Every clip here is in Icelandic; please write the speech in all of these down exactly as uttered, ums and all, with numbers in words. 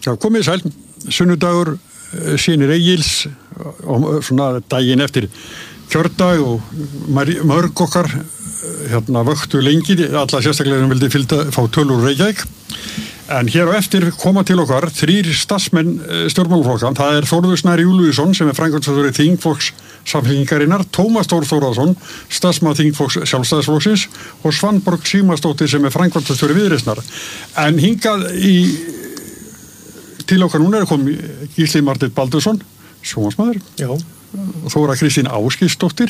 Já, komið sæl, sunnudagur, sýnir Egils og svona daginn eftir kjördag og mörg okkar hérna vöktu lengi, alla sérstaklega vildi fylgda, fá tölur Reykjavík. En hér á eftir koma til okkar þrír starfsmenn stjórnmálaflokka. Það er Þórður Snær Júlíusson sem er framkvæmdastjóri þingflokks Samfylkingarinnar, Tómas Þór Þórðarson, starfsmaður þingflokks Sjálfstæðisflokksins og Svanborg Símasdóttir sem er framkvæmdastjóri Viðreisnar. En hingað í til okkar núna er komið Gísli Marteinn Baldursson, sjónvarpsmaður. Já. Og Þóra Kristín Ásgeirsdóttir,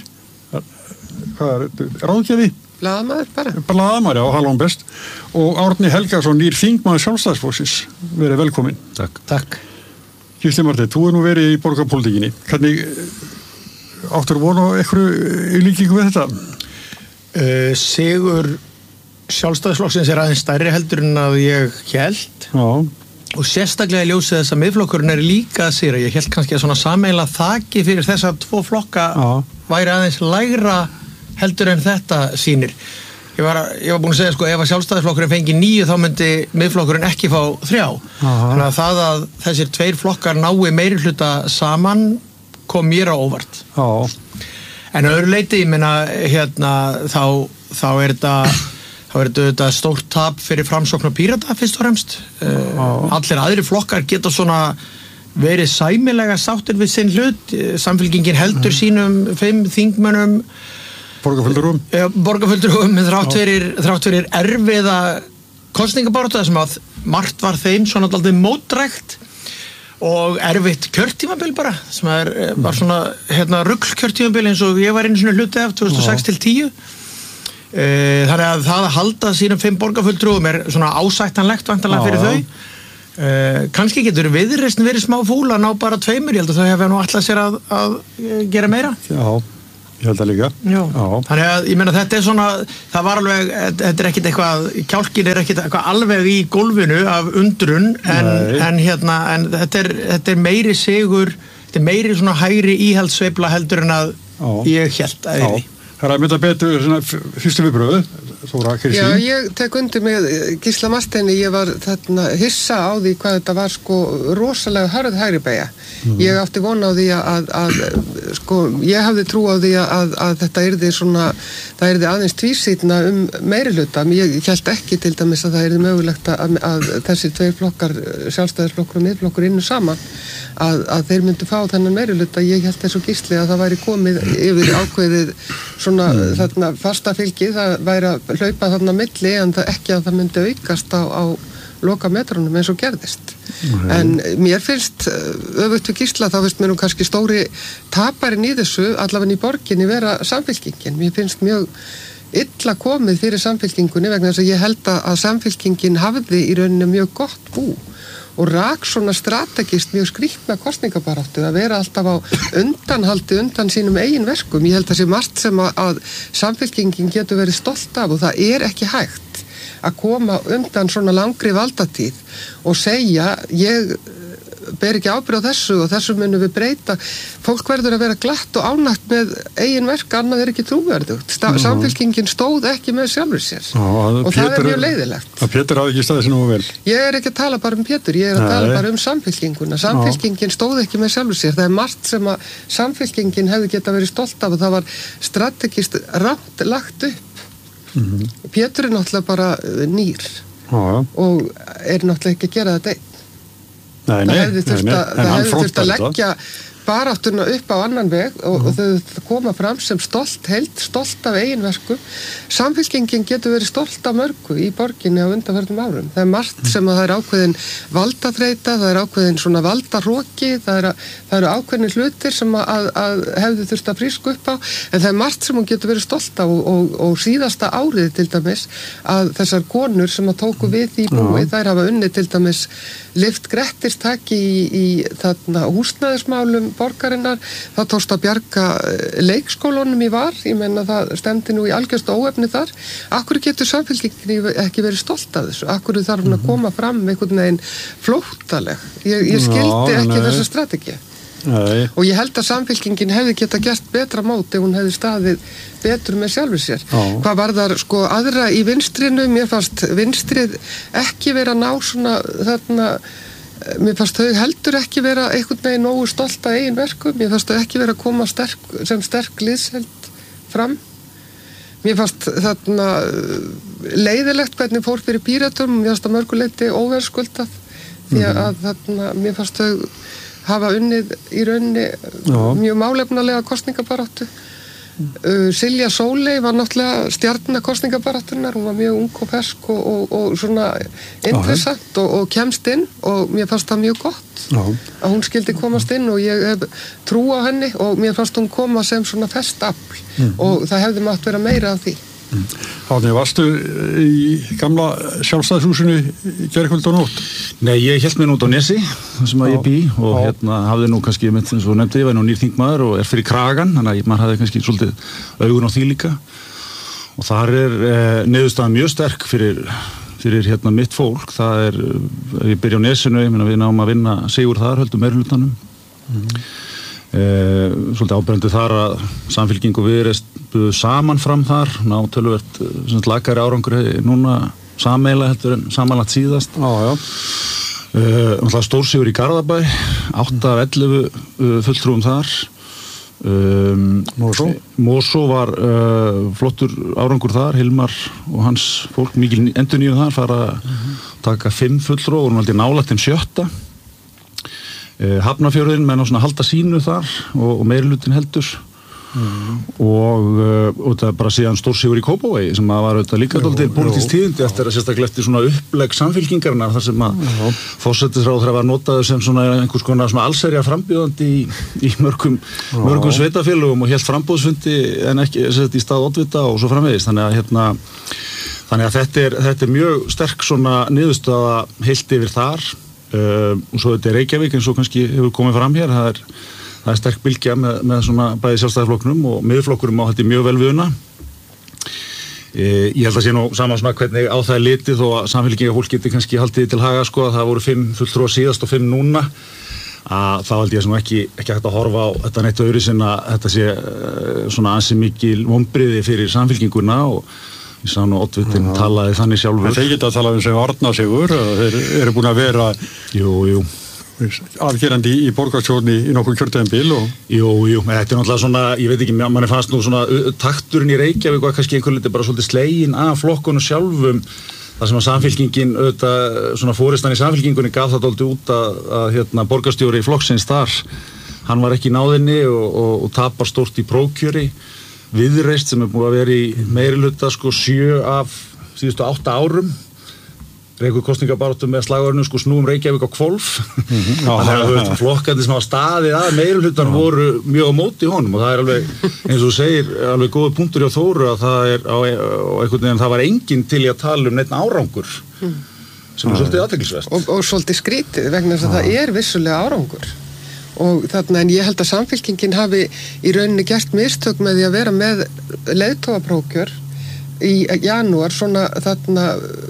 hvað er ráðgjafi? Blaðamaður bara. Blaðamaður, já, halvón best. Og Árni Helgason, nýr þingmaður Sjálfstæðisflokksins. Verið velkomin. Takk. Takk. Gísli Marteinn, þú er nú verið í borgarpólitíkinni. Hvernig áttur vona eitthvað í líkingu við þetta? Uh, Sigur Sjálfstæðisflokksins er aðeins stærri heldur en að ég held. Já. Og sérstaklega ljósið þess að miðflokkurinn er líka að sigra. Ég held kannski að svona sameiginlega þaki fyrir þessa tvo flokka Já. væri aðeins lægra heldur en þetta sýnir. Ég var, ég var búin að segja sko, ef að Sjálfstæðisflokkurinn fengi níu þá myndi miðflokkurinn ekki fá þrjá. Aha. Þannig að það að þessir tveir flokkar nái meirihluta saman kom mér á óvart. Já. En að öðru leyti, ég meina, hérna, þá, þá er þetta þá er þetta stórt tap fyrir Framsókn og Pírata fyrst og fremst. Uh, allir aðri flokkar geta svona verið sæmilega sáttir við sinn hlut. Samfylkingin heldur sínum fimm þingmönnum borgarfulltrúum ja, borgarfulltrúum þrátt fyrir, þrátt fyrir erfiða kosningabaráttu sem að margt var þeim svona dálítið mótdrægt og erfitt kjörtímabil bara sem er, var svona hérna, rugl kjörtímabil eins og ég var einu svona hluti af tvö þúsund og sex til tíu. Þannig að það að halda sínum fimm borgarfulltrúum er svona ásættanlegt vantarlega fyrir þau. Uh, kannski getur Viðreisn verið smá fúl að ná bara tveimur, ég held að þau hefur nú alltaf sér að, að gera meira. Já, ég held að líka. Já. Já. Þannig að ég meina þetta er svona, það var alveg, þetta er ekkit eitthvað, kjálkin er ekkit eitthvað alveg í gólfinu af undrun, en, en hérna, en þetta er, þetta er meiri sigur, þetta er meiri svona hægri íhaldssveifla heldur en að Já. ég held að því. Það er að mynda betur svona fyrstu viðbröðu, Þóra Kristín. Já, ég tek undir með Gísla Marteini, ég var þarna hissa á því hvað þetta var sko rosalega harð hægri beygja. Mm. Ég átti vona á því að, að sko, ég hafði trú á því að, að þetta yrði svona, það yrði aðeins tvísýtna um meirihluta. Ég held ekki til dæmis að það yrði mögulegt að, að þessi tveir flokkar, Sjálfstæðisflokkur og miðflokkur innu saman, að, að þeir myndu fá þennan meirihluta. Ég held þessu Gísli að það væri komið yfir ákveðið svona mm. þarna fasta fylgi, það væri að hlaupa þarna milli en það ekki að það myndi aukast á, á loka metrunum eins og gerðist. Mm. En mér finnst öfugt við Gísla, þá finnst mér nú kannski stóri taparinn í þessu, allavega í borginni vera samfylkingin. Mér finnst mjög illa komið fyrir samfylkingunni vegna þess að ég held að samfylkingin hafði í rauninni mjög gott bú og rak svona strategist mjög skrýtna kosningabaráttu að vera alltaf á undanhaldi undan sínum eigin verkum. Ég held að sé margt sem að, að samfylkingin getur verið stolt af og það er ekki hægt að koma undan svona langri valdatíð og segja ég ber ekki ábyrgð á þessu og þessu munum við breyta. Fólk verður að vera glatt og ánægt með eigin verk, annað er ekki trúverðugt. Sta- samfylkingin stóð ekki með sjálfur sér. Já, og Pétur, það er mjög leiðilegt. Að Pétur hafði ekki staðið sér nú vel. Ég er ekki að tala bara um Pétur, ég er að Nei. tala bara um samfylkinguna. Samfylkingin stóð ekki með sjálfur sér. Það er margt sem að samfylkingin hefði geta verið stolt af og það var strategist rátt lagt upp. Mm-hmm. Pétur er náttúrulega bara nýr Já. og er náttúrulega ekki að gera þetta einn. Nei, nei, það hefði þurft að, það hefði þurft að leggja baráttuna upp á annan veg og, uh-huh. og þau koma fram sem stolt heild, stolt af eigin verkum. Samfylkingin getur verið stolt af mörgu í borginni á undanförnum árum. Það er margt sem að það er ákveðin valdaþreyta, það er ákveðin svona valdaroki, það er, það eru ákveðin hlutir sem að, að hefðu þurft að frísku upp á, en það er margt sem hún getur verið stolt af og, og, og síðasta árið til dæmis að þessar konur sem að tóku við í búi, uh-huh. þær hafa unnið til dæmis lyft grettistaki í, í þarna húsnæðismálum borgarinnar, það tókst að bjarga leikskólunum í var, ég menna það stemdi nú í algjörst óefni þar. Akkur getur samfylkingin ekki verið stolt af þessu? Akkur þarf hún að koma fram með einhvern veginn flóttaleg? Ég, ég skildi ekki Já, þessa strategi. Nei. Og ég held að samfylkingin hefði geta gert betra mót ef hún hefði staðið betur með sjálfur sér. Já. Hvað var þar sko aðra í vinstrinu, mér fannst vinstrið ekki vera að ná svona þarna mér fannst þau heldur ekki vera einhvern veginn nógu stolt af eigin verkum, mér fannst þau ekki vera að koma sterk, sem sterk liðsheld fram. Mér fannst þarna leiðilegt hvernig fór fyrir Píratum, mér fannst að mörguleiti óverðskuldað, því að, að þarna, mér fannst þau hafa unnið í rauninni Já. mjög málefnalega kosningabaráttu. Uh, Silja Sóley var náttúrulega stjarna kosningabaráttunar, hún var mjög ung og fersk og, og, og svona interessant og, og kemst inn og mér fannst það mjög gott Já. að hún skildi komast inn og ég hef trú á henni og mér fannst hún koma sem svona festafl mm. og það hefði mátt vera meira af því. Mm. Árni, varstu í gamla sjálfstæðshúsinu í gærkvöld og nótt? Nei, ég hélt mér nút á Nesi, þar sem að ég bý og Já. hérna hafði nú kannski, eins og nefndi, ég var nú nýr þingmaður og er fyrir kragan, þannig að maður hafði kannski svolítið augun á því líka og þar er eh, niðurstaðan mjög sterk fyrir, fyrir hérna mitt fólk, það er, ef ég byrja á Nesinu, ég meina við náum að vinna sigur þar, höldum meirihlutanum. Mm. Eh, svolítið áberandi þar að Samfylking og Viðreisn buðu saman fram þar, ná töluvert lakari árangur núna sameiginlega heldur en samanlagt síðast. Já, já. Uh, Stórsigur í Garðabæ, átta af ellefu uh, fulltrúum þar. Um, Mosó? Mosó var uh, flottur árangur þar, Hilmar og hans fólk, mikil endurnýjun þar, fara að uh-huh. taka fimm fulltrú og voru aldrei nálægt þeim sjötta. Uh, Hafnarfjörðin menn á svona halda sínu þar og, og meirilutin heldur. Mm. Og, og það er bara síðan stórsigur í Kópavogi sem að var auðvitað líka dálítið pólitískt tíðindi eftir að sérstaklega eftir svona upplegg Samfylkingarinnar þar sem að forsætisráðherra var notaður sem svona einhvers konar svona allsherjar frambjóðandi í, í mörgum, mörgum sveitafélögum og hélt frambóðsfundi en ekki sett, í stað oddvita og svo framvegis þannig að, hérna, þannig að þetta, er, þetta er mjög sterk svona niðurstaða heilt yfir þar uh, og svo þetta er Reykjavík eins og kannski hefur komið fram hér það er Það er sterk bylgja með, með svona bæði sjálfstæðisflokknum og miðflokkurum á þetta mjög vel við una. E, ég held að sé nú saman svona hvernig á það er litið þó að Samfylkingafólk geti kannski haldið til haga sko að það voru fimm fulltrúar síðast og fimm núna. Að þá held ég svona ekki, ekki hægt að horfa á þetta neitt öðru sem að þetta sé svona ansi mikil vonbrigði fyrir Samfylkinguna og ég sá nú oddvitinn talaði þannig sjálfur. Það er ekki að tala um sem Árnasigur, þeir eru búin að vera... Jú, jú. afgerandi í borgarstjórni í nokkuð kjörtímabil og... Jú, jú, þetta er náttúrulega svona, ég veit ekki, manni fannst nú svona takturinn í Reykjavík og kannski einhver liti bara svolítið slegin af flokkunum sjálfum þar sem að Samfylkingin, auðvitað, svona fóristan í Samfylkingunni gaf það dálítið út að, að hérna, borgarstjóri flokksins þar, hann var ekki í náðinni og, og, og tapar stórt í prókjöri, Viðreisn sem er búið að vera í meirihluta sko sjö af síðustu átta árum, reykur kostningabaráttu með slagorðinu sko snúum Reykjavík á hvolf mm-hmm. þannig að flokkandi sem hafa staðið að meirihlutan voru mjög á móti honum og það er alveg, eins og þú segir alveg góða punktur hjá Þóru að það er á, á einhvern veginn, það var enginn til í að tala um neitt árangur mm. sem er svolítið athyglisvert og, og svolítið skrítið vegna þess að það er vissulega árangur og þarna en ég held að Samfylkingin hafi í rauninni gert mistök með því að vera með leiðtogaprókjör í janúar svona þarna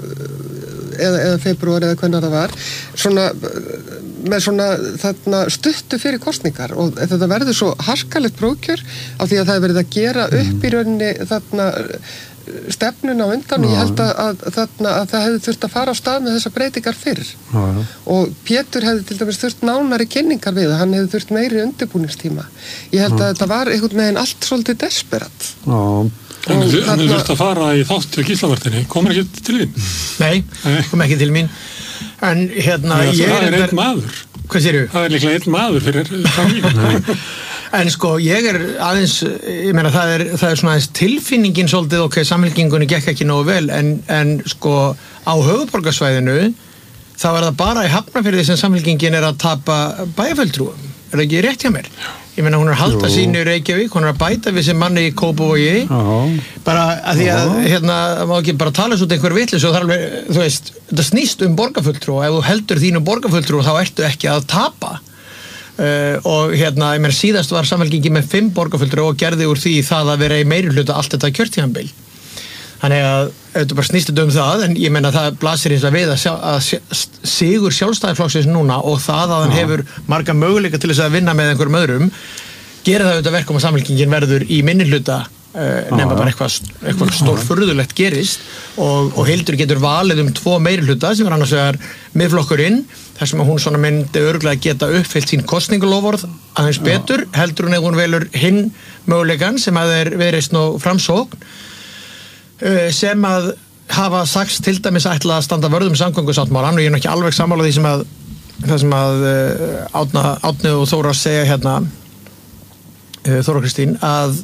eða, eða februar eða hvernig það var svona, með svona þarna stuttu fyrir kosningar og þetta verður svo harkalegt prókjör af því að það er verið að gera upp í rauninni þarna stefnuna á undan og ég held að, að, þarna, að það hefði þurft að fara á stað með þessar breytingar fyrr já, já. Og Pétur hefði til dæmis þurft nánari kynningar við hann hefði þurft meiri undirbúningstíma ég held að þetta var einhvern veginn allt svolítið desperat já En þú þurft að fara í þátt við Gíslavartinni, komur ekki til þín? Nei, kom ekki til mín. En hérna... Já, ég það er einn einn maður. Hvað séru? Það er líklega einn maður fyrir Samfylkinguna. En sko, ég er aðeins, ég meina, það er, það er svona aðeins tilfinningin svolítið, ok, Samfylkingunni gekk ekki nógu vel, en, en sko, á höfuðborgarsvæðinu, þá er það bara í Hafnarfirði sem Samfylkingin er að tapa bæjarfulltrúum. Er það ekki rétt hjá mér? Ég meina hún er að halda sínu í Reykjavík, hún er að bæta við sem manni í Kópavogi bara að því að hérna má ekki bara tala svo út einhver vitlis og það er alveg, þú veist, þetta snýst um borgarfulltrú og ef þú heldur þínu borgarfulltrú þá ertu ekki að tapa uh, og hérna, ég meina síðast var Samfylkingin með fimm borgarfulltrú og gerði úr því það að vera í meirihluta allt þetta kjörtímabil þannig að þetta bara snýst um það en ég meina það blasir eins að við að, sjá, að sigur sjálfstæðisflokksins núna og það að hann hefur marga möguleika til þess að vinna með einhverjum öðrum gera það auðvitað verkum að Samfylkingin verður í minnihluta uh, nema bara eitthvað, eitthvað stórfurðulegt gerist og, og Hildur getur valið um tvo meirihluta sem er annars vegar Miðflokkurinn, þar sem hún svona myndi örugglega geta uppfyllt sín kosningalofvörð aðeins betur, heldur hún ef hún velur hinn möguleikann sem að er Viðreisn og Framsókn uh, sem að hafa sagst til dæmis ætla að standa vörðum samgöngusáttmálann og ég er ekki alveg sammála því sem að það sem að uh, Átna, Átni og Þóra segja hérna uh, Þóra Kristín að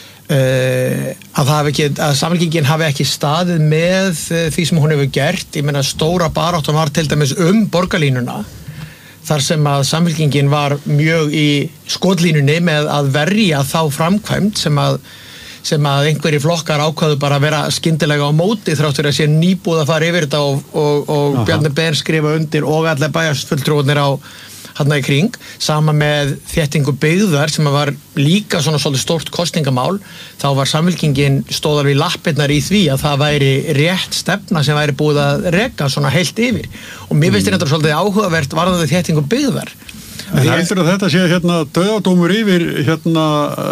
Uh, að, ekki, að Samfylkingin hafi ekki staðið með uh, því sem hún hefur gert ég meina stóra baráttan var til dæmis um borgarlínuna þar sem að Samfylkingin var mjög í skotlínunni með að verja þá framkvæmd sem að, sem að einhverjir flokkar ákvaðu bara að vera skyndilega á móti þrátt fyrir að sé nýbúð að fara yfir þetta og, og, og Bjarni Ben skrifa undir og allir bæjarfulltrúarnir á hérna í kring, sama með þéttingu byggðar sem var líka svona svolítið stórt kosningamál, þá var Samfylkingin stóðar við lappirnar í því að það væri rétt stefna sem væri búið að reka svona heilt yfir og mér finnst þetta svolítið áhugavert varðandi þéttingu byggðar. En heldur að þetta sé hérna dauðadómur yfir hérna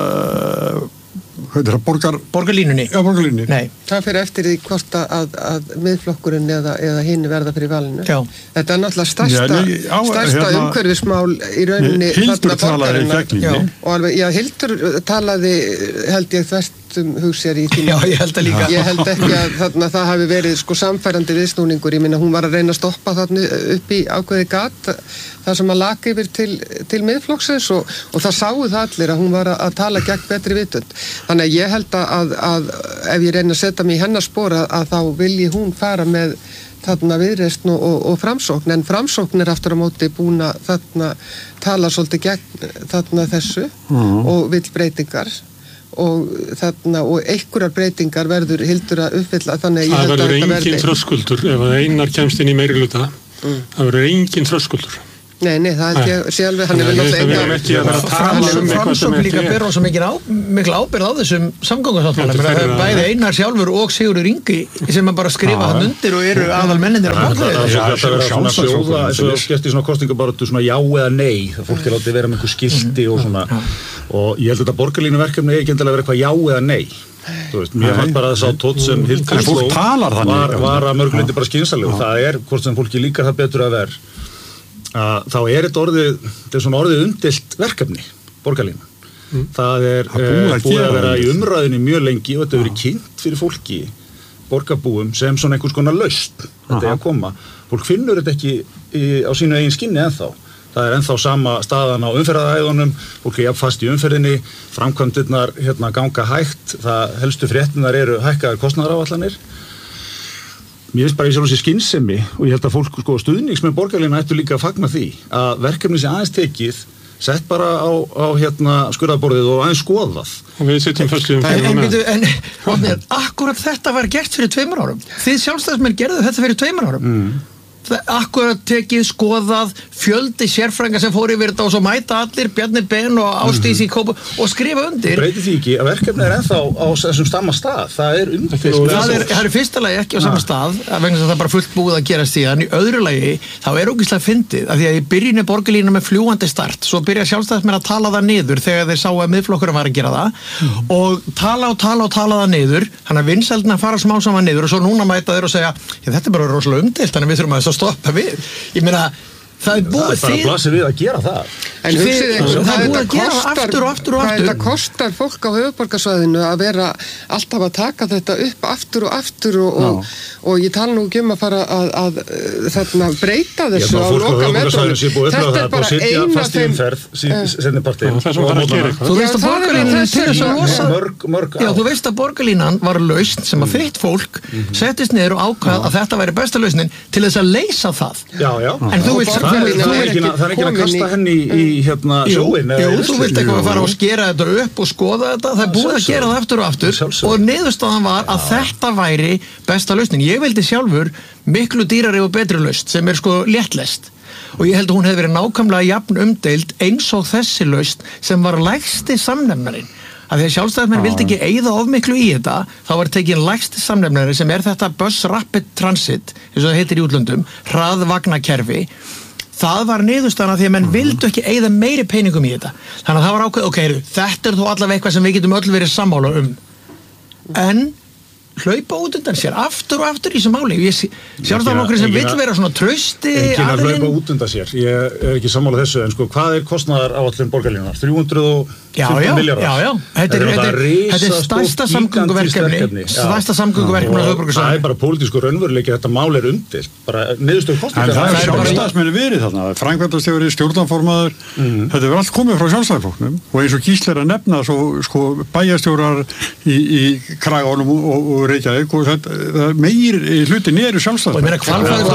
uh, hvað er það, borgar... Borgarlínunni? Já, borgarlínunni. Nei. Það fyrir eftir því hvort að, að Miðflokkurinn eða, eða hinn verða fyrir valinu. Já. Þetta er náttúrulega stærsta, já, nei, á, stærsta hérna, umhverfismál í rauninni Hildur talaði gegn já, og alveg, já, Hildur talaði held ég þverstum hugsér í tíma. Já, ég held að líka. Ég held ekki að þarna það hafi verið sko samfærandi viðsnúningur, ég minna hún var að reyna að stoppa þarna upp í ákveði gat það sem að laka yfir til, til Miðflokksins og, og það sáu það allir að hún var að, að tala gegn betri vitund. Þannig að ég held að, að ef ég reyna að setja mig í hennar spor að, að þá vilji hún fara með þarna Viðreisn og, og, og Framsókn, en Framsókn er aftur á móti búin að þarna tala svolítið gegn þarna þessu mm. og vill breytingar og þarna og einhverjar breytingar verður Hildur að uppfylla þannig að ég held að það þetta verður engin þröskuldur ef að Einar kemst inn í meirihluta mm. það verður engin þröskuldur. Nei, nei, það er ekki, sé alveg, hann er vel náttúrulega ekki að vera að tala um eitthvað sem líka byrja svo mikil á, mikil ábyrgð á þessum samgöngusáttmála, það er bæði Einar sjálfur og Sigurður Ingi sem er bara að skrifa hann undir og eru aðal mennirnir á bakvið. Það er að vera svona sjóða, eins og skert í svona kosningabaráttu svona já eða nei, það fólk er látið vera með einhver skilti og svona, og ég held að þetta borgarlínuverkefni er ekki endilega vera eitthvað já eða nei. Þú veist, mér fannst bara að sá tótt sem Hildur sló var, var að mörguleiti bara skynsamlegur, það er hvort sem fólki líkar það betur að vera. Að þá er þetta orðið, þetta er svona orðið umdeilt verkefni, borgarlínan. Mm. Það er það búið, að, búið að vera í umræðinni mjög lengi og þetta hefur verið kynnt fyrir fólki, borgarbúum, sem svona einhvers konar lausn, þetta er að koma. Fólk finnur þetta ekki í, á sínu eigin skinni ennþá. Það er ennþá sama staðan á umferðaræðunum, fólk er jafnfast í umferðinni, framkvæmdirnar hérna ganga hægt, það helstu fréttinar eru hækkaðar kostnaðaráætlanir. Mér finnst bara í sjálf og sér skynsemi og ég held að fólk sko stuðnings með borgarlínu ættu líka að fagna því að verkefni sem aðeins tekið sett bara á, á hérna skurðarborðið og aðeins skoðað. Og við sittum fyrst um fyrir með. En, en, en akkurat þetta var gert fyrir tveimur árum. Þið sjálfstæðismenn gerðu þetta fyrir tveimur árum. Mm. Akkurat tekið, skoðað, fjöldi sérfrænga sem fór yfir þetta og svo mæta allir, Bjarni Ben og Ásdís í Kópa og skrifa undir. Breyti því ekki að verkefni er ennþá á þessum sama stað. Það er undir. Það er, það er fyrsta lagi ekki á sama stað, vegna þess að það er bara fullt búið að gera síðan. Í öðru lagi, þá er ógeðslega fyndið, af því að í byrjunni borgarlínu með fljúgandi start, svo byrja sjálfstæðismenn að tala það niður þegar þeir sáu að Miðflokkurinn var að gera það mm. og tala og tala og tala það niður, þannig að vinsældina fara smá saman niður og svo núna mæta þeir og segja, þetta er bara rosalega umdeilt, þannig að við þurfum að stoppa við. Ég meina, það er búið það er bara blasir við að gera það. En hugsið ykkur, það er búið að gera kostar, aftur og aftur og hvað aftur. þetta kostar fólk á höfuðborgarsvæðinu að vera alltaf að taka þetta upp aftur og aftur og, og, og ég tala nú ekki um að fara að, að, að þarna breyta þessu á loka metrónum. Þetta er bara eina þeim Þú veist að borgarlínan til þess að losa mörg, mörg Já, þú veist að borgarlínan var lausn sem að þitt fólk settist niður og ákvað að þetta væri besta lausnin til þess að leysa það. Já, já. En þú vilt það er ekki að kasta henni í hérna sjóin. Jú, þú vilt ekki að fara og skera þetta upp og skoða þetta, það er búið að gera það aftur og aftur og niðurstaðan var að þetta væri besta lausnin. Ég vildi sjálfur miklu dýrari og betri lausn sem er sko léttlest og ég held að hún hefði verið nákvæmlega jafn umdeild eins og þessi lausn sem var lægsti samnefnarinn. Að því að sjálfstæðismenn vildi ekki eyða of miklu í þetta, þá var tekin lægsti samnefnari sem er þetta Bus Rapid Transit, eins og það heitir í útlöndum, hraðvagnakerfi. Það var niðurstaðan að því að menn vildu ekki eyða meiri peningum í þetta. Þannig að það var ákveð, ok, þetta er þó allavega eitthvað sem við getum öll verið sammála um. en hlaupa út undan sér aftur og aftur í þessu máli. Ég sjálfstæðarflokkurinn sem vill vera svona trausti enginn að aðilinn. hlaupa út undan sér, ég er ekki sammála þessu, en sko, hvað er kostnaðar áætlun borgarlínunar? þrjú hundruð og fimmtán milljarðar. Já, já, þetta er, þetta er, þetta er stærsta samgönguverkefni, stærsta samgönguverkefni á höfuðborgarsvæðinu. Það er bara pólitískur raunveruleiki, þetta mál er umdeilt, bara niðurstöður kosningar. En það er sjálfstæðismenn verið þarna, framkvæmdastjóri, stjórnarformaður, mm. þetta er allt komið frá sjálfstæðisflokknum og eins og Gísli er að nefna svo, sko, bæjarstjórar í, í Kraganum og, og, og Reykjavík og þetta, meir hlutin eru sjálfstæðismenn.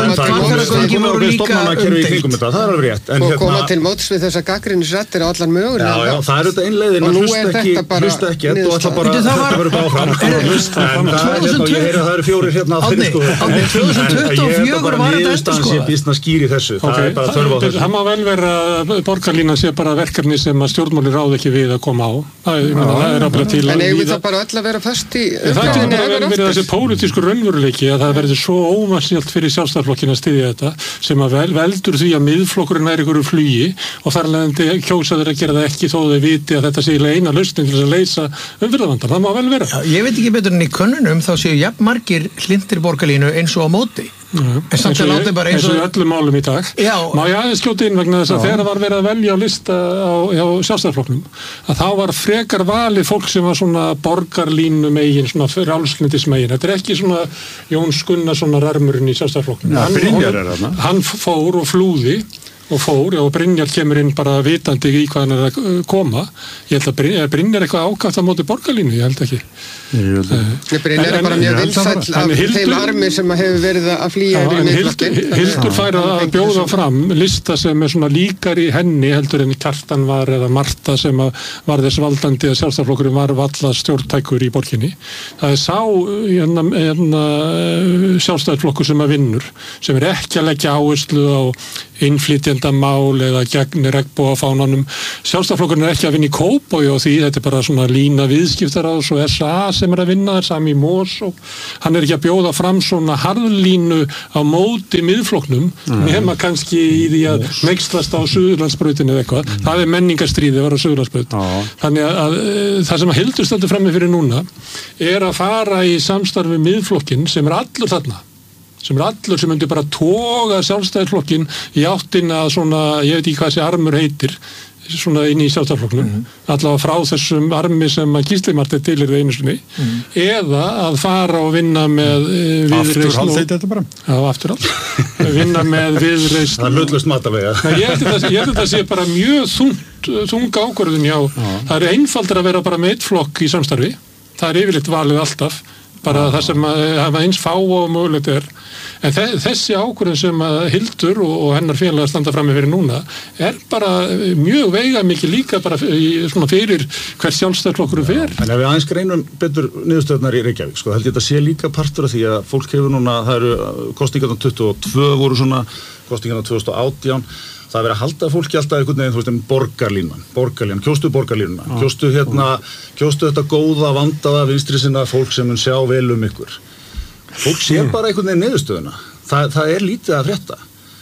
Það er alveg rétt. Og koma til móts við þessa gagnrýnisraddir á allan mögulega. Það er þetta einleiðin að hlusta ekki, hlusta ekki og ætla bara að þetta verður bara áfram. En ég heyri að það eru fjórir hérna á þeirri sko. tvö þúsund tuttugu og fjögur var þetta eftir sko. Ég er býsna skýr í þessu. Það er bara þörf á þessu. Það má vel vera að borgarlínan sé bara verkefni sem að stjórnmáli ráð ekki við að koma á. Það er alveg til að En eigum við það bara öll að vera fast í Það getur bara vel verið þessi pólitísku raunveruleiki að það verður svo óvarsnjált fyrir Sjálfstæðisflokkinn að styðja þetta sem að veldur því að miðflokkurinn er ykkur flugi og þar leðandi kjósa þeir að gera það ekki þó þau viti að þetta sé eina lausnin til að leysa umferðarvandann. Það má vel vera. Já, ég veit ekki betur en í könnunum þá séu jafn margir hlindir borgarlínu eins og á móti. Mm. En samt að láti bara eins og öllum málum í dag. Já. Má ég aðeins skjóta inn vegna þess að þegar var verið að velja á lista á, á Sjálfstæðisflokknum að þá var frekar valið fólk sem var svona borgarlínu megin, svona frjálslyndis megin. Þetta er ekki svona Jón Gunnarsson rarmurinn í Sjálfstæðisflokknum. Ja, Brynjar er þarna. Hann fór og flúði og fór og Brynjar kemur inn bara vitandi í hvað hann er að koma. Ég held að Brynjar, Brynjar er eitthvað ákvæmt á móti borgarlínu, ég held ekki. Ég held að Brynjar er bara mjög vilsæll af þeim armi sem hefur verið að flýja yfir miðflokkinn. Hildur fær að bjóða fram lista sem er svona líkar í henni heldur en Kjartan var eða Marta sem var þess valdandi að Sjálfstæðisflokkurinn var valla stjórntækur í borginni. Það er sá hérna, hérna, Sjálfstæðisflokkur sem að vinnur, sem er ekki að leggja áherslu á innflytjendamál eða gegn regnbogafánanum. Sjálfstæðisflokkurinn er ekki að vinna í Kópavogi og því þetta er bara svona lína viðskiptaráðs og S A sem er að vinna þar, Sami Mós og hann er ekki að bjóða fram svona harðlínu á móti miðflokknum mm. nema kannski í því að neykslast á Suðurlandsbrautinu eða eitthvað. Mm. Það er menningarstríði að vera á Suðurlandsbraut. Mm. Þannig að, að það sem að Hildur stendur frammi fyrir núna er að fara í samstarfi miðflokkinn sem er allur þarna. sem er allur sem myndi bara toga Sjálfstæðisflokkinn í áttina að svona, ég veit ekki hvað þessi armur heitir, svona inn í Sjálfstæðisflokknum, mm. allavega frá þessum armi sem að Gísli Marteinn til er það einu sinni, mm. eða að fara og vinna með uh, Afturhald heit þetta bara? Já, afturhald. Vinna með viðreisn. Það er hlutlaust matalega. Ég held að þetta sé bara mjög þungt, þunga ákvörðun, já. já. Það er einfaldur að vera bara með eitt flokk í samstarfi. Það er yfirleitt valið alltaf. Bara það sem að hafa eins fá og mögulegt er. En þessi ákvörðun sem að Hildur og hennar félagar standa frammi fyrir núna er bara mjög veigamikið líka bara svona fyrir hver Sjálfstæðisflokkurinn fer. En ef við aðeins greinum betur niðurstöðnar í Reykjavík, sko, held ég þetta sé líka partur af því að fólk hefur núna, það eru kosningarnar tuttugu og tvö voru svona, kosningarnar tvö þúsund og átján, það er verið að halda fólki alltaf einhvern veginn, þú veist, borgarlínan, borgarlínan, kjóstu borgarlínuna, ah, kjóstu hérna, kjóstu þetta góða, vandaða, vinstri sinna fólk sem mun sjá vel um ykkur. Fólk sér bara einhvern veginn niðurstöðuna. Það, það er lítið að frétta.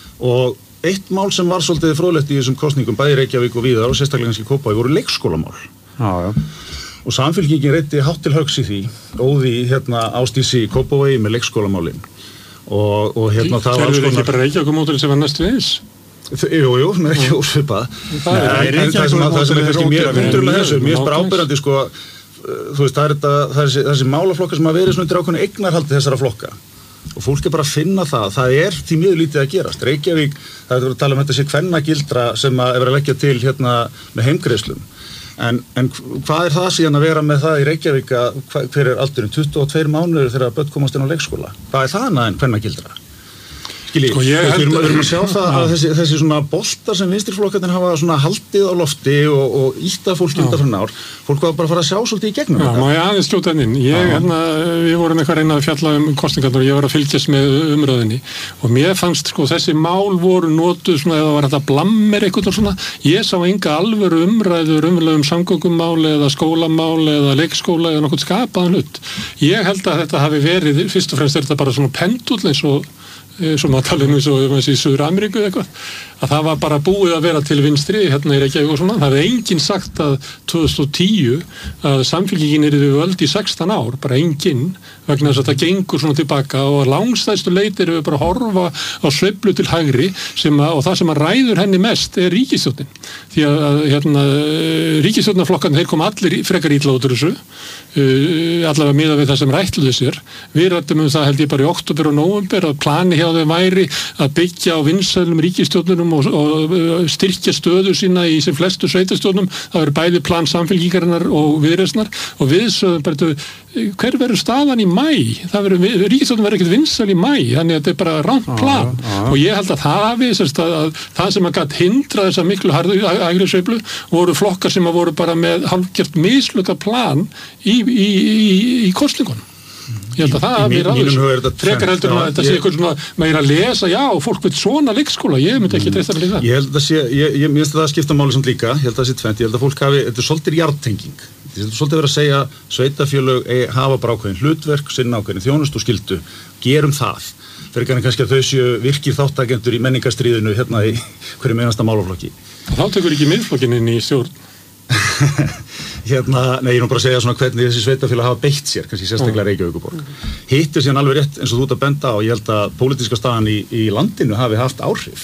Og eitt mál sem var svolítið fróðlegt í þessum kosningum, bæði Reykjavík og víðar og sérstaklega kannski Kópavogi, voru leikskólamál. Ah, já. Og Samfylkingin reiddi hátt til höggs í því, óði hérna Ásdísi í Kópavogi með leikskólamálin. Og, og hérna það var alls konar... Reykjavík-módelið sem var næstu eins? Jú, jú, sem er ekki ósvipað. Það er það sem er kannski mér undurlega þessu, mér er bara ábyrgandi, sko, þú veist, það er þetta, þessi, þessi málaflokka sem að verið svona undir ákveðnu eignarhaldi þessara flokka. Og fólk er bara að finna það, það er því mjög lítið að gerast. Reykjavík, það er að tala um þetta sé kvennagildra sem að er verið að leggja til hérna með heimgreiðslum. En, en hvað er það síðan að vera með það í Reykjavík að hver er aldurinn tuttugu og tveir mánuður þegar börn komast inn á leikskóla? Hvað er það annað en kvennagildra? Sko, við erum að sjá það að þessi, þessi svona boltar sem vinstriflokkarnir hafa svona haldið á lofti og, og ítta fólk undan frá nár, fólk var bara að fara að sjá svolítið í gegnum Já, þetta. Má ég aðeins skjóta inn, ég, hérna, við vorum eitthvað reynað að fjalla um kosningarnar og ég var að fylgjast með umröðinni og mér fannst sko þessi mál voru notuð svona eða var þetta blammir eitthvað og svona, ég sá enga alvöru umræður umræður um samgöngumál eða skólamál eða leikskóla eða nokkuð skapaðan hlut. Ég held að þetta hafi verið, fyrst og fremst er þetta bara svona pendull eins og svo maður tala um eins og um þessi í Suður Ameríku eða eitthvað, að það var bara búið að vera til vinstri hérna í Reykjavík og svona. Það hefði enginn sagt að tvö þúsund og tíu að Samfylkingin yrði við völd í sextán ár, bara enginn, vegna þess að þetta gengur svona tilbaka og langstæðstu leyti erum við bara að horfa á sveiflu til hægri sem að, og það sem að ræður henni mest er ríkisstjórnin. Því að hérna, ríkisstjórnarflokkarnir, þeir kom allir frekar illa út úr þessu, uh, allavega miðað við það sem rætluðu sér. Við rættum um það held ég bara í október og nóvember að plani hjá þeim væri að byggja á vinsælum ríkisstjórnunum og, og styrkja stöðu sína í sem flestu sveitarstjórnum. Það verður bæði plan Samfylkingarinnar og Viðreisnar og við sögum bara, hver verður staðan í mæ? Það verður, ríkisstjórnum verður ekkert vinsæl í mæ, þannig að þetta er bara rangt plan. Ah, ah. Og ég held að það hafi, sérst, að, að það sem að gætt hindra þessa miklu hægri sveiflu voru flokkar sem að voru bara með hálfgjört misluta plan í, í, í, í kosningunum. Ég held að það hafi ráðið. Frekar heldur að þetta sé eitthvað svona, maður er að lesa, já, fólk veit svona leikskóla, ég myndi ekki treysta fyrir það. Ég held að sé, ég, ég minnst að það skipta máli samt líka, ég held að það sé tvennt, ég held að fólk hafi, þetta er svolítið jarðtenging. Þetta er svolítið verið að segja, sveitarfélög hafa bara ákveðin hlutverk, sinna ákveðin þjónustu og skyldu, gerum það. Fyrir kannski að þau séu virkir þáttakendur í menningarstríðinu hérna í hverjum einasta málaflokki. Þá tekur ekki Miðflokkinn inn í stjórn. Hérna, nei, ég er nú bara að segja svona hvernig þessi sveitarfélag hafa beitt sér, kannski sérstaklega Reykjavíkurborg. Hitt er síðan alveg rétt eins og þú ert að benda á, ég held að pólitíska staðan í, í landinu hafi haft áhrif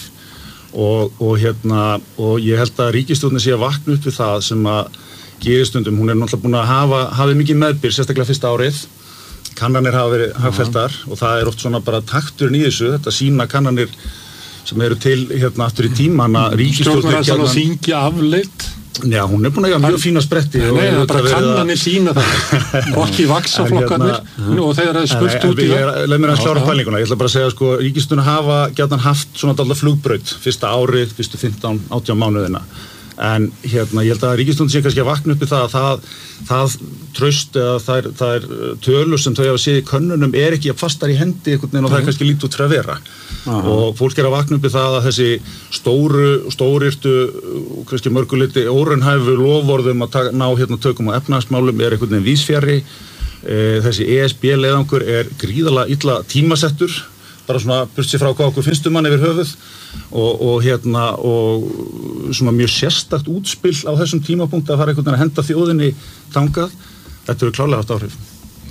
og, og hérna, og ég held að ríkisstjórnin sé að vakna upp við það sem að gerir stundum, hún er náttúrulega búin að hafa, hafi mikið meðbyr, sérstaklega fyrsta árið, kannanir hafa verið hagfelldar og það er oft svona bara takturinn í þessu, þetta sína kannanir sem eru til hérna aftur í tíman að ríkisstjórnin Já, hún er búin að eiga mjög fína spretti. Nei, það er bara kannanir sína það. Okki vaxaflokkarnir hérna, og þegar það er spurt út í það. Leð mér að klára pælinguna. Ég ætla bara að segja, sko, ríkisstjórnin hafa gjarnan haft svona dálítið flugbraut fyrsta árið, fyrstu fimmtán, átján mánuðina. En hérna, ég held að ríkisstjórnin sé kannski að vakna upp í það að það, það traust eða það er, það er tölur sem þau hafa séð í könnunum er ekki að fastar í hendi einhvern veginn og það er kannski lítið út fyrir að vera. Aha. Og fólk er að vakna upp í það að þessi stóru, stórirtu og kannski mörguleiti óraunhæfu loforðum að taka, ná hérna tökum á efnahagsmálum er einhvern veginn vísfjarri. E, þessi E S B leiðangur er gríðarlega illa tímasettur, bara svona burtsi frá hvað okkur finnst um hann yfir höfuð og, og hérna og svona mjög sérstakt útspill á þessum tímapunkt að fara einhvern veginn að henda þjóðinni þangað. Þetta eru klárlega haft áhrif.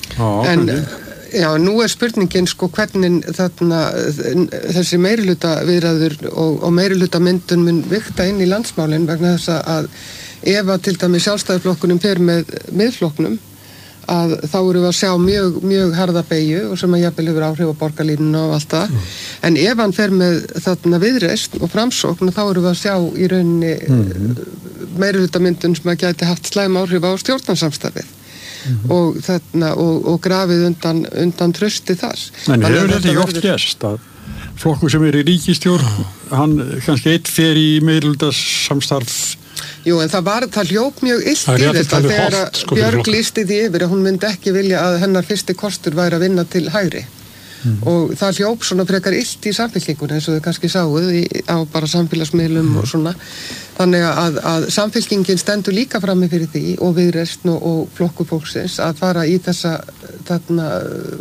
En já, nú er spurningin sko hvernig þarna þessi meirihluta viðræður og, og meirihluta myndun mun vikta inn í landsmálin vegna þess að ef að til dæmis sjálfstæðisflokkunum fer með miðflokknum að þá eru við að sjá mjög, mjög harða beygju og sem að jafnvel hefur áhrif á borgarlínuna og allt það. Mm. En ef hann fer með þarna Viðreisn og Framsókn þá eru við að sjá í rauninni mm. meirihlutamyndun sem að gæti haft slæm áhrif á stjórnarsamstarfið. Mm-hmm. og þarna og, og grafið undan, undan trausti þar. En hefur þetta ekki oft gerst að flokkur sem er í ríkisstjórn hann kannski eitt fer í meirihlutamsamstarf? Jú, en það var, það hljóp mjög illt í þetta þegar að sko, Björg lýsti því yfir að hún myndi ekki vilja að hennar fyrsti kostur væri að vinna til hægri. Mm. Og það hljóp svona frekar illt í samfylkingunni eins og þau kannski sáuð í, á bara samfélagsmiðlum mm. og svona. Þannig að, að samfylkingin stendur líka frammi fyrir því og Viðreisn og, og flokkur fólksins að fara í þessa þarna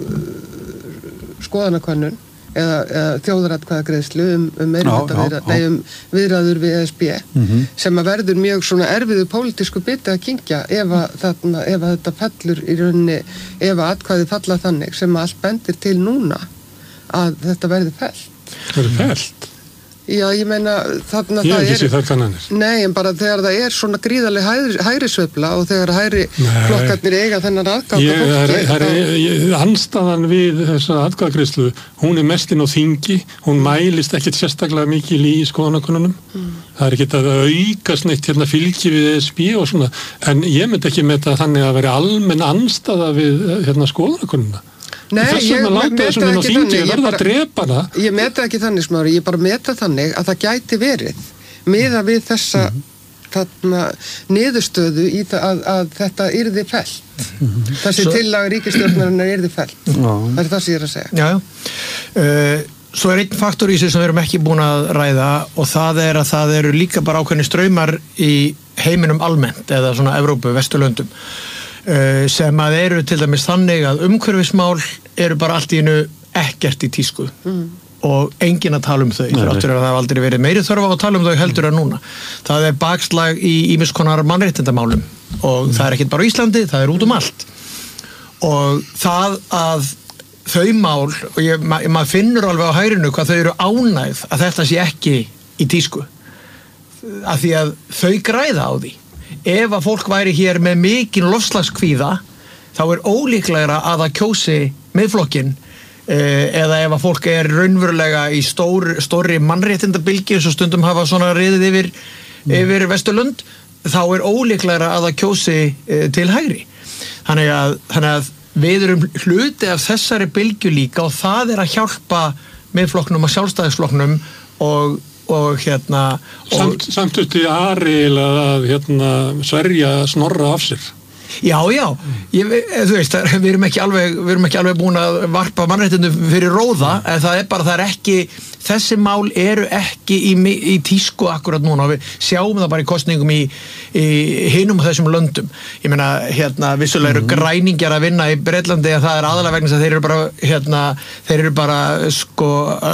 skoðanakönnun eða, eða þjóðaratkvæðagreiðslu um, um, um viðræður við E S B mm-hmm. sem að verður mjög svona erfiðu pólitísku biti að kyngja ef að, þarna, ef að þetta fellur í rauninni, ef að atkvæði falla þannig sem að allt bendir til núna að þetta verður fellt. Verður fellt? Já, ég meina þarna ég það er... Ég það kannanir. Nei, en bara þegar það er svona gríðarleg hægri, hægri sveifla og þegar hægri Nei. Flokkarnir eiga þennan aðgátt ég, fólki. Það er, það er ég, anstaðan við þessa atkvæðagreiðslu, hún er mest inn á þingi, hún mælist ekkert sérstaklega mikil í skoðanakönnunum. Mm. Það er ekkert að aukast neitt hérna fylgi við E S B og svona, en ég myndi ekki með það þannig að vera almenn anstaða við hérna skoðanakönnuna. Nei, ég meta ekki þannig, ég, bara, ég meta ekki þannig smári, ég bara meta þannig að það gæti verið miðað við þessa mm. þarna, niðurstöðu í það að, að þetta yrði fellt. Mm. Þessi so, tillaga ríkisstjórnarinnar yrði fellt. Mm. Það er það sem ég er að segja. Já, uh, svo er einn faktor í sig sem við erum ekki búin að ræða og það er að það eru líka bara ákveðni straumar í heiminum almennt eða svona Evrópu, Vesturlöndum. Uh, sem að eru til dæmis þannig að umhverfismál eru bara allt í einu ekkert í tísku mm. og enginn að tala um þau þráttur að það hafa aldrei verið meiri þörf á að tala um þau heldur en núna. Það er bakslag í ýmiss konar mannréttindamálum og mm. það er ekkert bara á Íslandi, það er út um allt og það að þau mál og ég, ma, maður finnur alveg á hægrinu hvað þau eru ánægð að þetta sé ekki í tísku af því að þau græða á því. Ef að fólk væri hér með mikinn loftslagskvíða þá er ólíklegra að það kjósi Miðflokkinn eða ef að fólk er raunverulega í stór, stóri mannréttindabilgju svo stundum hafa svona riðið yfir, mm. yfir Vesturlund, þá er ólíklegra að það kjósi e, til hægri. Þannig að, þannig að við erum hluti af þessari bilgju líka og það er að hjálpa Miðflokknum og Sjálfstæðisflokknum og, og hérna... Og, Samt, samt út í Ari að hérna, Sverja Snorra af sér. Já, já, ég, þú veist, við erum ekki alveg, við erum ekki alveg búin að varpa mannréttindum fyrir róða, en það er bara, það er ekki, þessi mál eru ekki í, í tísku akkurat núna og við sjáum það bara í kosningum í, í hinum þessum löndum. Ég meina, hérna, vissulega eru mm. græningjar að vinna í Bretlandi en það er aðalega vegna þess að þeir eru bara, hérna, þeir eru bara, sko,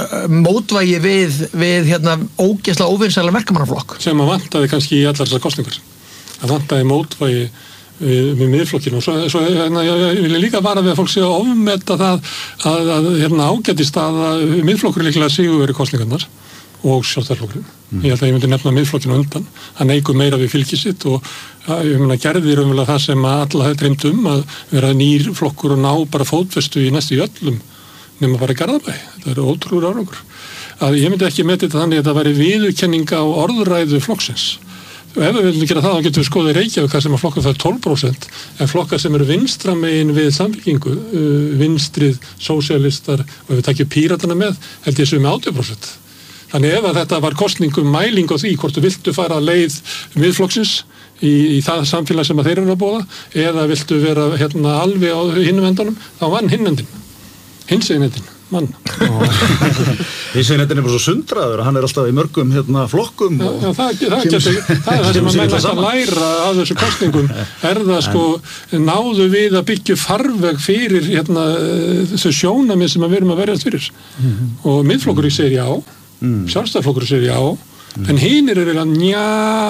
mótvægi við, við, hérna, ógeðslega óvinnsæla verkamannaflokk. Sem að vantaði kannski í allar þessar kosningar. Að vantaði mótvægi við, við miðflokkinu og svo, svo hérna, ég vil líka vara við að fólk sé að ofmeta það að, að hérna, ágætist að miðflokkur líklega sigur verið kosningarnar og Sjálfstæðisflokkurinn. Mm. Ég held að ég myndi nefna miðflokkinu undan. Hann eigur meira við fylgi sitt og ég meina gerði raunverulega það sem að alla hefði dreymt um að vera nýr flokkur og ná bara fótfestu í næstu í öllum nema bara í Garðabæ. Þetta er ótrúlegur árangur. Að ég myndi ekki meta þetta þannig að það væri viðurkenning á orðræðu flokksins. Og ef við viljum gera það, þá getum við skoðað í Reykjavík sem að flokka það tólf prósent, en flokkar sem eru vinstra megin við Samfylkingu, uh, vinstrið, sósíalistar, og ef við takjum Píratana með, held ég sem með átján prósent. Þannig ef að þetta var kosningum mæling á því, hvort þú viltu fara leið miðflokksins í, í það samfélag sem að þeir eru að boða, eða viltu vera hérna, alveg á hinum endunum, þá vann hinn endin, hins egin endin. Mann. Hinsegin er bara svo sundraður, hann er alltaf í mörgum hérna, flokkum. Já, já, það, það, geti, það er það sem að menn að læra af þessu kosningum, er það sko, náðu við að byggja farveg fyrir hérna, þessu sjónamið sem við erum að verjast fyrir. Mm-hmm. Og miðflokkur segir já, mm. Sjálfstæðisflokkur segir já, mm. en hinir eru að njá,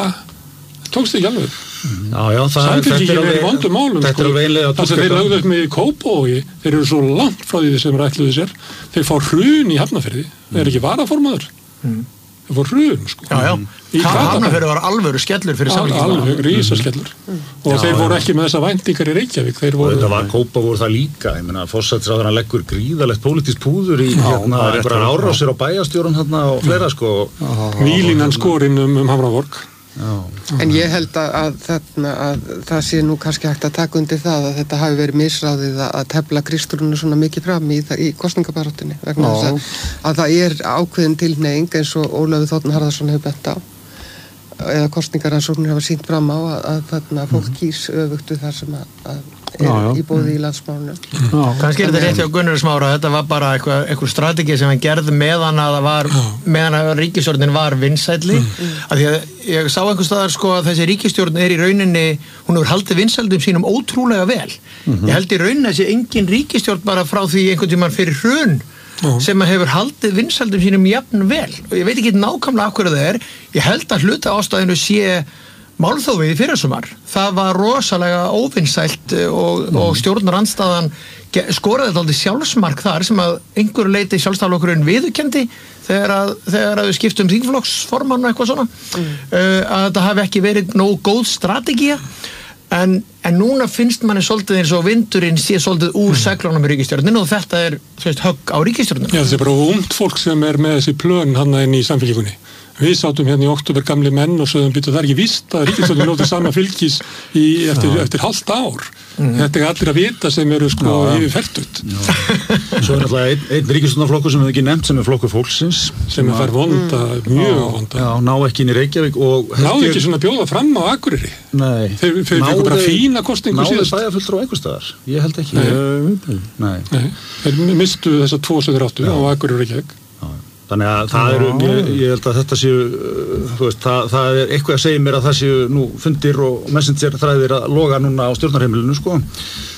tókst ekki alveg. Já, já, það Samfylkingin er í vondum málum þetta er alveg einlega að það sem þeir lögðu upp með í Kópavogi, þeir eru svo langt frá því sem rætluðu sér, þeir fá hrun í Hafnarfirði, þeir eru ekki varaformaður mm. þeir fá hrun sko. Já, já, Hafnarfirði var alvöru skellur fyrir Samfylkinguna. Alveg, rísa skellur mm. og já, þeir voru ekki með þessa væntingar í Reykjavík þeir voru... Þetta var Kópavogur það líka, ég meina forsætisráðherra leggur gríðalegt pólitískt púður í hérna, einhverjar árásir á bæjarstjóran hérna og fleira sko. Vílínan skorinn um, um Hamraborg. Já. En ég held að, að, þarna, að það sé nú kannski hægt að taka undir það að þetta hafi verið misráðið að, að tefla Kristrúnu svona mikið fram í, í kosningabaráttunni vegna þess að, að það er ákveðin tilhneiging eins og Ólafur Þórðar Harðarson hefur bent á eða kosningaransóknir hafa sýnt fram á að, að þarna fólk kýs öfugtu þar sem að, að er já, já. Í bóði í landsmálunum. Kannski er þetta rétt hjá Gunnar Smára, þetta var bara eitthvað, eitthvað strategi sem hann gerði meðan að það var, meðan að ríkisstjórnin var vinsælli, mm. að því að ég sá einhvers staðar sko að þessi ríkisstjórn er í rauninni, hún hefur haldið vinsældum sínum ótrúlega vel. Mm-hmm. Ég held í rauninni að þessi engin ríkisstjórn bara frá því einhvern tímann fyrir hrun mm. sem að hefur haldið vinsældum sínum jafn vel. Og ég veit ekki nákvæmlega af hverju það er, ég held að hluta ástæðinu sé málþófið í fyrirsumar. Það var rosalega óvinsælt og, mm. og stjórnarandstaðan skoraði þetta aldrei sjálfsmark þar sem að einhverju leiti sjálfstæðisflokkurinn viðurkenndi þegar að, þegar að við skiptum þingflokksformann og eitthvað svona mm. uh, að þetta hafi ekki verið nógu góð strategía en, en núna finnst manni svolítið eins og vindurinn sé svolítið úr mm. seglunum í ríkisstjórninu og þetta er veist, högg á ríkisstjórninu. Já, þetta er bara ungt fólk sem er með þessi plön hann inn í samfélíkunni. Við sátum hérna í október gamli menn og sögðum býtu það er ekki víst að ríkisstjórnin notið sama fylgis í, eftir, eftir hálft ár. Mm. Þetta er allir að vita sem eru sko yfir fertugt. Svo er náttúrulega einn ein ríkisstjórnarflokkur sem við ekki nefnt sem er flokkur fólksins. Sem er fær vonda, mm. mjög vonda. Já, ná ekki inn í Reykjavík og... Náðu ekki svona bjóða fram á Akureyri. Nei. Þeir fekk bara fína kostingu síðast. Náðu bæjarfulltrúa einhvers staðar? Ég held ekki. Nei. Nei. Nei. Þeir mistu þessa tvo sem þeir áttu á Akureyri Reykjavík. Þannig að það eru, ég, ég held að þetta séu, þú veist, það, það er eitthvað að segja mér að það séu nú fundir og messenger þræðir að loga núna á stjórnarheimilinu, sko.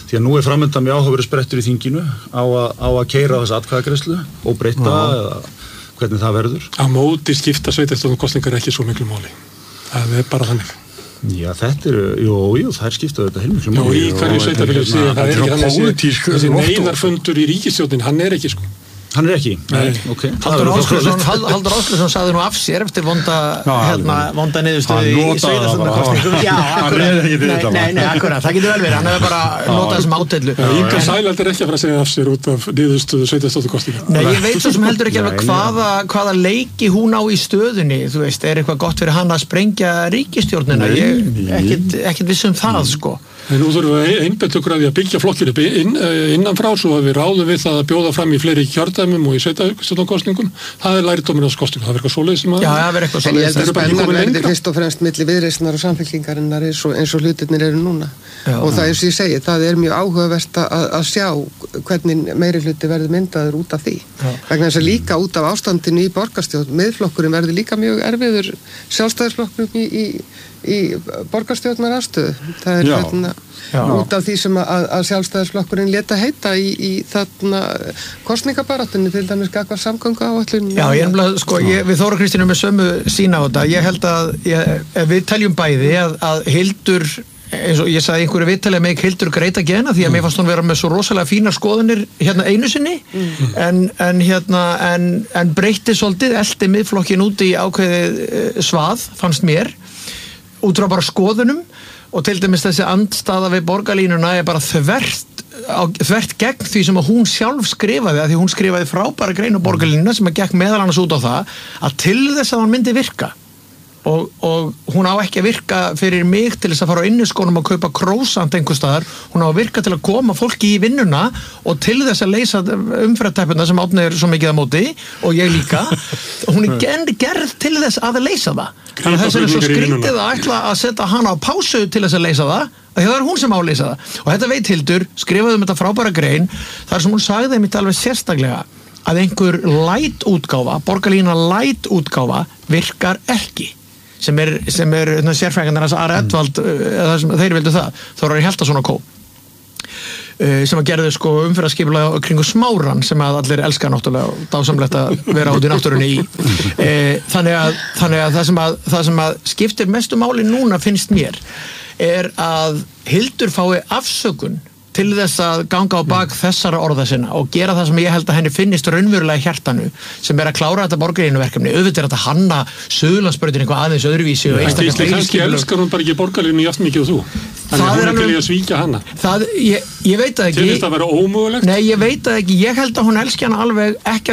því að nú er framöndan mjög áhugaverður sprettur í þinginu á að, á að keyra þessa atkvæðagreiðslu og breyta eða hvernig það verður. Á móti skipta sveitarstjórnarkosningar ekki svo miklu máli. Það er bara þannig. Já, þetta eru, jú, jú, það er skiptað þetta heilmiklu máli. Já, í hverju sveitarfélagi síðan, það er ekki þannig þessi neyðarfundur í ríkisstjórnin, hann er ekki sko. Hann er ekki? Nei. Ok. Haldur Ásgrímsson, Haldur Ásgrímsson sagði nú af sér eftir vonda, hérna, vonda niðurstöðu í sveitarstjórnarkosningum. Já, akkurat. Nei, nei, akkurat, það getur vel verið, hann hefur bara notað þessum átellu. Inga Sæland er ekki að fara að segja af sér út af niðurstöðu sveitarstjórnarkosninga. Nei, ég veit svo sem heldur ekki alveg hvaða, hvaða leiki hún á í stöðunni, þú veist, er eitthvað gott fyrir hann að sprengja ríkisstjórnina, ég ekkert, ekkert viss um það, sko. En nú þurfum við einbeitt okkur að því að byggja flokkir upp inn, innan frá svo að við ráðum við það að bjóða fram í fleiri kjördæmum og í sveitarstjórnarkosningum. Það er lærdómur af kosningum. Það verður eitthvað svoleiðis sem að... Já, það verður eitthvað svoleiðis. En ég held að spennan verði lengra. fyrst og fremst milli Viðreisnar og Samfylkingarinnar eins og, eins og hlutirnir eru núna. Já, og það er sem ég segi, það er mjög áhugavert að, að sjá hvernig meiri hluti verður myndaður út af því. Já. Vegna þess að líka út af ástandinu í borgarstjórn, miðflokkurinn verður líka mjög erfiður sjálfstæðisflokknum í, í, í borgarstjórnaraðstöðu. Það er hérna Já. út af því sem að, að sjálfstæðisflokkurinn leta heita í, í þarna kosningabarátunni til dæmis gagvar samgöngu áætlun. Já, ég ennbla, sko, ég, við Þóra Kristínu með sömu sína á þetta, ég held að ég, við teljum bæði að, að Hildur, eins og ég sagði einhverju viðtalið með Hildur Greita Gena því að mér fannst hún vera með svo rosalega fína skoðunir hérna einu sinni mm. en, en hérna en, en breytti svolítið, elti miðflokkin út í ákveðið svað, fannst mér, út frá bara skoðunum og til dæmis þessi andstaða við borgarlínuna er bara þvert, á, þvert gegn því sem að hún sjálf skrifaði að því hún skrifaði frábæra grein á borgarlínuna sem að gekk meðal annars út á það að til þess að hann myndi virka og, og hún á ekki að virka fyrir mig til þess að fara á inniskónum og kaupa krósant einhvers staðar, hún á að virka til að koma fólki í vinnuna og til þess að leysa umferðarteppuna sem Árni er svo mikið á móti og ég líka og hún er gerð, gerð til þess að leysa það þannig að þess er svo skrítið að ætla að setja hana á pásu til þess að leysa það að það er hún sem á að leysa það og þetta veit Hildur, skrifaði um þetta frábæra grein þar sem hún sagði einmitt alveg sérstaklega að einhver light útgáfa, borgarlína light útgáfa virkar ekki sem er, sem er sérfræðingarnir hans Ari Edvald mm. þeir vildu það, þá er Hjaltason og kó sem að gerðu sko umferðarskipulega kringu Smáran sem að allir elska náttúrulega og dásamlegt að vera út í náttúrunni í e, þannig, að, þannig að það sem að það sem að skiptir mestu máli núna finnst mér er að Hildur fái afsökun til þess að ganga á bak þessara orða sinna og gera það sem ég held að henni finnist raunverulega í hjartanu sem er að klára þetta borgarlínuverkefni auðvitað er þetta hanna Suðurlandsbrautin eitthvað aðeins öðruvísi og einstaklega kannski elskar hún bara ekki borgarlínu jafn mikið og þú þannig að hún er til í að svíkja hana það, ég, ég veit það ekki til þess að vera ómögulegt nei ég veit það ekki, ég held að hún elski hana alveg ekki